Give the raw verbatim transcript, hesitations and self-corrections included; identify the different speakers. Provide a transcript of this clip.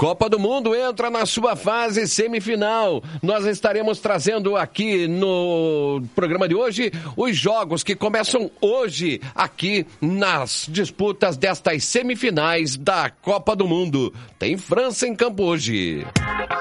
Speaker 1: Copa do Mundo entra na sua fase semifinal. Nós estaremos trazendo aqui no programa de hoje os jogos que começam hoje aqui nas disputas destas semifinais da Copa do Mundo. Tem França em campo hoje.